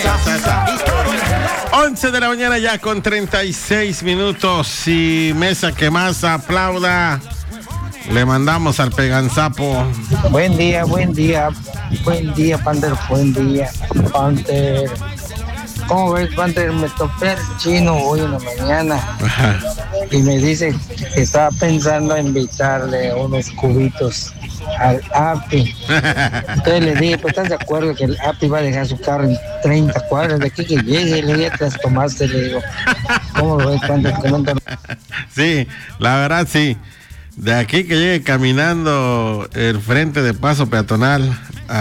11 de la mañana ya con 36 minutos y mesa que más aplauda. Le mandamos al Pegansapo. Buen día, Panther, buen día, Panther. ¿Cómo ves, Panther? Me topé al chino hoy en la mañana. Ajá. Y me dice que estaba pensando en invitarle unos cubitos al API. Entonces le dije, pues, ¿estás de acuerdo que el API va a dejar su carro en 30 cuadras de aquí que llegue? Le dije, te las tomaste, le digo. ¿Cómo lo ves, Panther? Sí, la verdad sí. De aquí que llegue caminando el frente de paso peatonal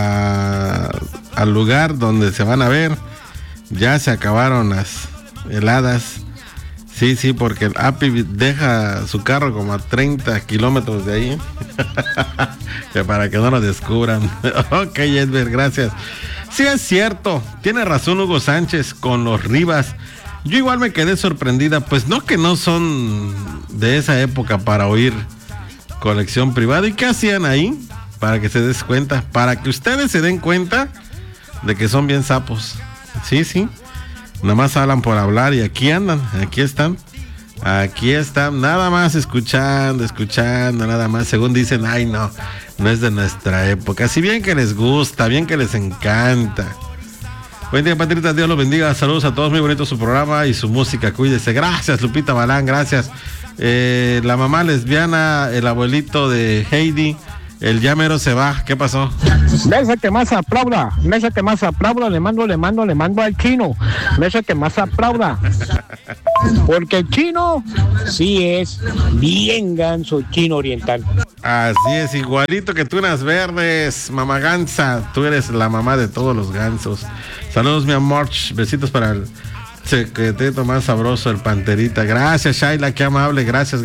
al lugar donde se van a ver, ya se acabaron las heladas. Sí, porque el API deja su carro como a 30 kilómetros de ahí. Que para que no lo descubran. Ok, Edber, gracias. Sí, es cierto. Tiene razón Hugo Sánchez con los Rivas. Yo igual me quedé sorprendida. Pues no que no son de esa época para oír colección privada. ¿Y qué hacían ahí? Para que se des cuenta. Para que ustedes se den cuenta de que son bien sapos. Sí. Nada más hablan por hablar y aquí andan, aquí están, nada más escuchando, nada más, según dicen, ay no es de nuestra época, si bien que les gusta, bien que les encanta. Buen día, Patrita, Dios los bendiga, saludos a todos, muy bonito su programa y su música, cuídese, gracias Lupita Balán, gracias. La mamá lesbiana, el abuelito de Heidi, el llamero se va, ¿qué pasó? Mesa que más aplauda, le mando al chino, mesa que más aplauda, porque el chino sí es bien ganso, chino oriental. Así es, igualito que tú unas verdes, mamá gansa, tú eres la mamá de todos los gansos. Saludos, mi amor, besitos para el secretito más sabroso, el Panterita. Gracias, Shaila, qué amable, gracias.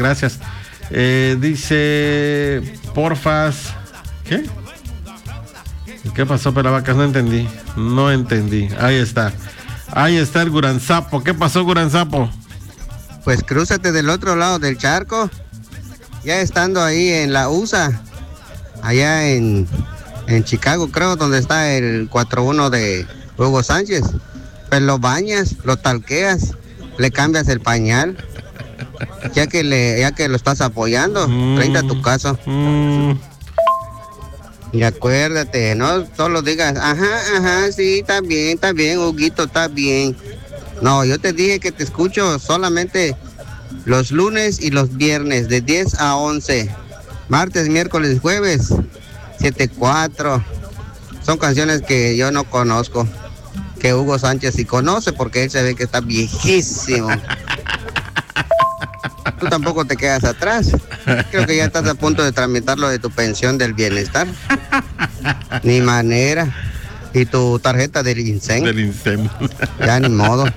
Dice, porfas, ¿qué? ¿Qué pasó, Pelavacas? No entendí. Ahí está el Guranzapo. ¿Qué pasó, Guranzapo? Pues crúzate del otro lado del charco, ya estando ahí en la USA, allá en Chicago, creo, donde está el 4-1 de Hugo Sánchez. Pues lo bañas, lo talqueas, le cambias el pañal, ya que lo estás apoyando, tráete a tu casa. Y acuérdate, no solo digas, ajá, sí, está bien, Huguito, está bien. No, yo te dije que te escucho solamente los lunes y los viernes, de 10 a 11. Martes, miércoles, jueves, 7-4. Son canciones que yo no conozco, que Hugo Sánchez sí conoce, porque él se ve que está viejísimo. Tú tampoco te quedas atrás. Creo que ya estás a punto de tramitar lo de tu pensión del bienestar. Ni manera. Y tu tarjeta del INSEM. Ya ni modo.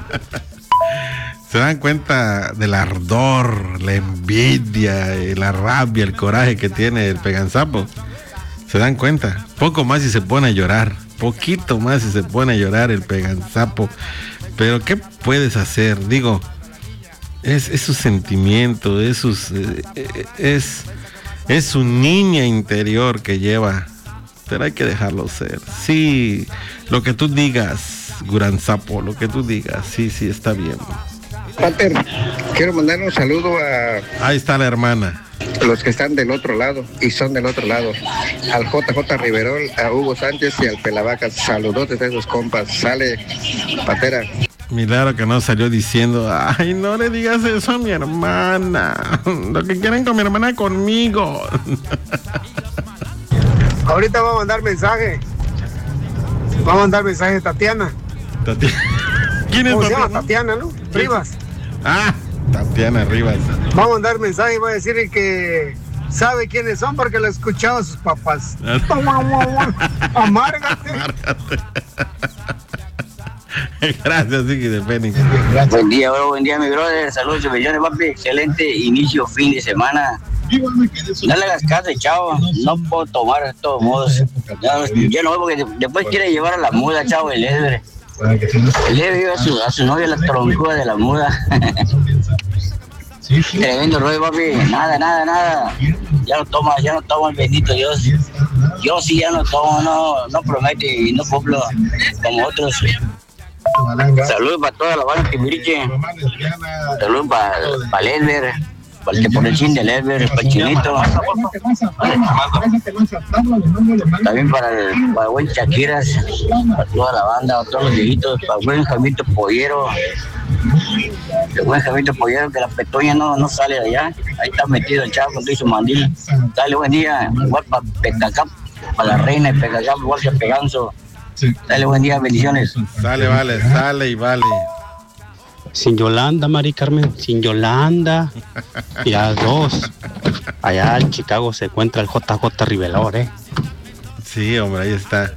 Se dan cuenta del ardor, la envidia, la rabia, el coraje que tiene el Pegansapo. Se dan cuenta. Poco más y se pone a llorar. Poquito más y se pone a llorar el Pegansapo. Pero ¿qué puedes hacer? Digo, es su sentimiento, es su niña interior que lleva, pero hay que dejarlo ser. Sí, lo que tú digas, Guranzapo, lo que tú digas, sí, está bien. Pater, quiero mandar un saludo a... Ahí está la hermana. Los que están del otro lado y son del otro lado. Al JJ Riverol, a Hugo Sánchez y al Pelavacas. Saludotes a esos compas. Sale, Patera. Milagro que no salió diciendo, ay, no le digas eso a mi hermana. Lo que quieren con mi hermana conmigo. Ahorita va a mandar mensaje. Tatiana. ¿Quién es? ¿Cómo se llama? Tatiana, ¿no? Rivas. Tatiana Rivas. Va a mandar mensaje y va a decir que sabe quiénes son porque lo escuchaba a sus papás. Amárgate. Gracias, Vicky de Fénix. Buen día, mi brother. Saludos, millones, papi. Excelente inicio, fin de semana. No le hagas caso, chavo. No puedo tomar de todos modos. Yo no, porque después quiere llevar a la muda, chavo, el Edre. El Edre lleva a su novia la troncuda de la muda. Tremendo rollo, papi. Nada. Ya no toma el bendito Dios. Yo sí ya no tomo, no prometo y no cumplo como otros. Saludos para toda la banda Timbiriche. Saludos para Lesber, para el Teporecín de Lesber, para el Chinito. También para buen Chaquiras, para toda la banda, para todos los viejitos, para buen Jamito Pollero. El buen Jamito Pollero, que la petoña no sale de allá. Ahí está metido el chavo con todo su mandil. Dale, buen día. Igual para Petacap, para la reina de Petacap, igual que Peganzo. Dale, buen día, bendiciones. Sale, vale, sale y vale. Sin Yolanda, Mari Carmen, sin Yolanda. Y a dos. Allá en Chicago se encuentra el JJ Rivelor, Sí, hombre, ahí está.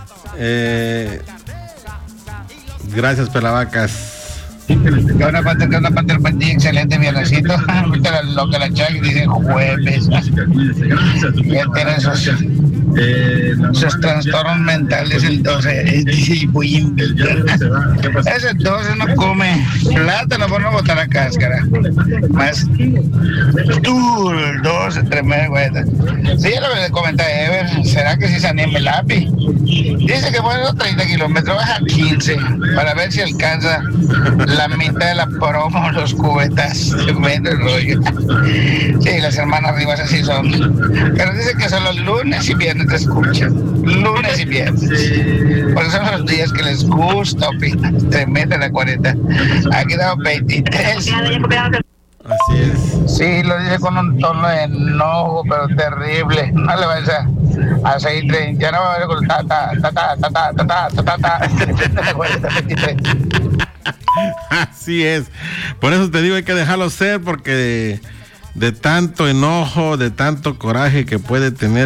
Gracias, Pelavacas. Una parte, buen día, excelente viernesito. Ahorita lo que la Chagui dice jueves. Ya tiene sus trastornos mentales el 12. Y voy a invitar. Ese 12 no come plátano por no botar la cáscara. Más duro el 12, tremendo, güey. Sí, ya lo que comenta Ever. ¿Será que si se anima el API? Dice que por esos 30 kilómetros baja 15 para ver si alcanza la mitad de la promo, los cubetas. Tremendo rollo. Sí, las hermanas Rivas así son. Pero dice que son los lunes y viernes te escuchan. Lunes y viernes. Porque son los días que les gusta opinar. Tremenda la 40. Aquí damos 23. Así es. Sí, lo dice con un tono de enojo, pero terrible. No le vayas a seguir. Ya no va a ver con Así es. Por eso te digo, hay que dejarlo ser, porque de tanto enojo, de tanto coraje que puede tener